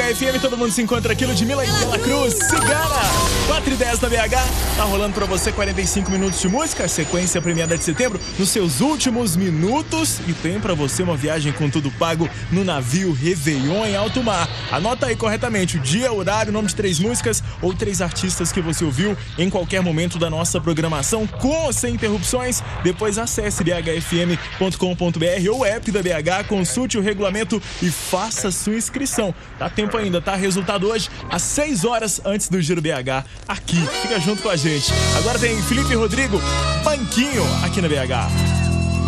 BH FM, todo mundo se encontra aqui. Ludmilla e Bela Cruz, Cigana, 4h10 da BH. Tá rolando pra você 45 minutos de música, sequência premiada de setembro, nos seus últimos minutos. E tem pra você uma viagem com tudo pago no navio Réveillon em alto mar. Anota aí corretamente o dia, horário, nome de 3 músicas ou 3 artistas que você ouviu em qualquer momento da nossa programação, com ou sem interrupções. Depois acesse bhfm.com.br ou app da BH, consulte o regulamento e faça sua inscrição. Dá tempo ainda, tá? Resultado hoje às 6 horas antes do Giro BH. Aqui, fica junto com a gente. Agora tem Felipe Rodrigo, Banquinho, aqui na BH.